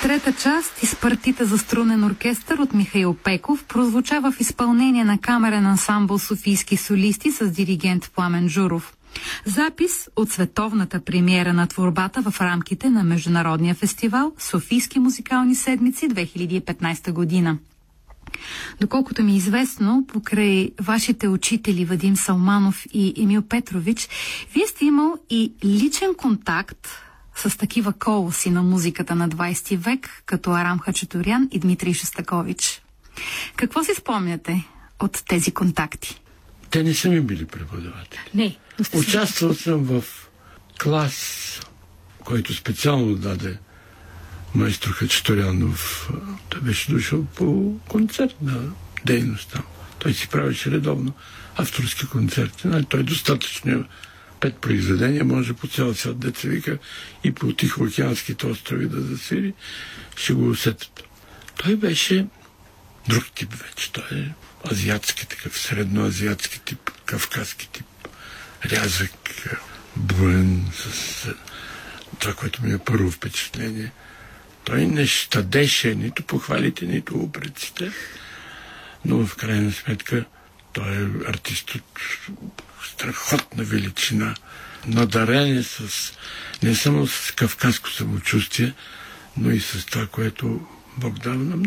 Трета част из партита за струнен оркестър от Михаил Пеков прозвучава в изпълнение на камерен ансамбъл Софийски солисти с диригент Пламен Джуров. Запис от световната премиера на творбата в рамките на Международния фестивал Софийски музикални седмици 2015 година. Доколкото ми е известно, покрай вашите учители Вадим Салманов и Емил Петрович, вие сте имал и личен контакт с такива колоси на музиката на 20 век, като Арам Хачатурян и Дмитрий Шостакович. Какво си спомняте от тези контакти? Те не са ми били преподаватели. Не. Участвал съм в клас, който специално даде майстор Хачатурянов. Той беше дошъл по концертна дейност там. Той си правеше редовно авторски концерти. Той достатъчно 5 произведения може по цял свят, деца вика, и по Тихоокеанските острови да засвири, ще го усетят. Той беше друг тип вече. Той е азиатски, такъв средноазиатски тип, кавказски тип. Рязък, буен, с това, което ми е първо впечатление. Той не щадеше нито похвалите, нито упреците, но в крайна сметка той е артист от страхотна величина, надарен с не само с кавказско самочувствие, но и с това, което Бог дава на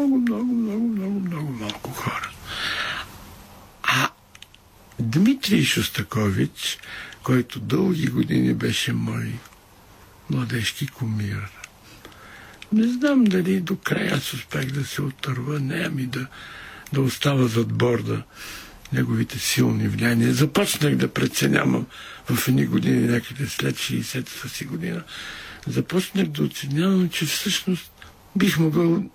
много малко хора. А Дмитрий Шостакович, който дълги години беше мой младежки кумир, не знам дали до края аз успях да се отърва, да остава зад борда неговите силни влияния. Започнах да преценявам в едни години, някъде след 60-та си година, започнах да оценявам, че всъщност бих могъл